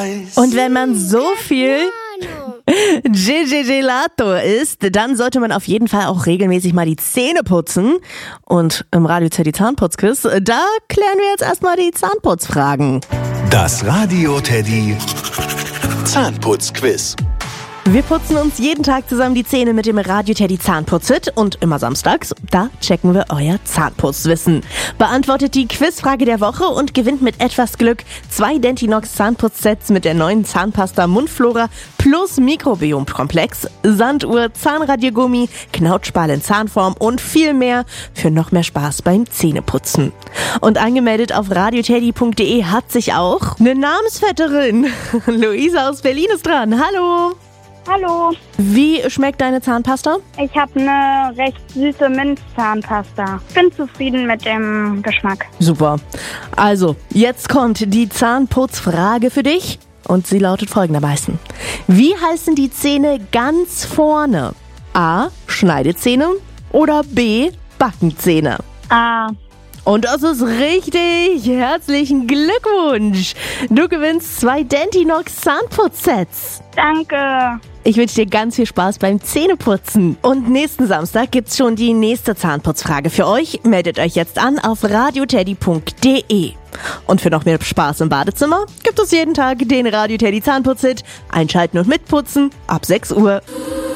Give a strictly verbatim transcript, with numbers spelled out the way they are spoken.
Eis. Und wenn man so viel G G Gelato isst, dann sollte man auf jeden Fall auch regelmäßig mal die Zähne putzen. Und im Radio Teddy Zahnputzquiz, da klären wir jetzt erstmal die Zahnputzfragen. Das Radio Teddy Zahnputzquiz. Wir putzen uns jeden Tag zusammen die Zähne mit dem Radio Teddy Zahnputzhit und immer samstags, da checken wir euer Zahnputzwissen. Beantwortet die Quizfrage der Woche und gewinnt mit etwas Glück zwei Dentinox Zahnputzsets mit der neuen Zahnpasta Mundflora plus Mikrobiomkomplex, Sanduhr, Zahnradiergummi, Knautschball in Zahnform und viel mehr für noch mehr Spaß beim Zähneputzen. Und angemeldet auf radioteddy punkt de hat sich auch eine Namensvetterin. Luisa aus Berlin ist dran. Hallo! Hallo, Wie schmeckt deine Zahnpasta? ich habe eine recht süße Minzzahnpasta. Bin zufrieden mit dem Geschmack. Super. Also, jetzt kommt die Zahnputzfrage für dich und sie lautet folgendermaßen. Wie heißen die Zähne ganz vorne? A. Schneidezähne oder B. Backenzähne? Ah, Und das ist richtig. Herzlichen Glückwunsch. Du gewinnst zwei Dentinox Zahnputzsets. danke. Ich wünsche dir ganz viel Spaß beim Zähneputzen. Und nächsten Samstag gibt's schon die nächste Zahnputzfrage für euch. Meldet euch jetzt an auf radioteddy punkt de. Und für noch mehr Spaß im Badezimmer gibt es jeden Tag den Radio Teddy Zahnputzhit. Einschalten und mitputzen ab sechs Uhr.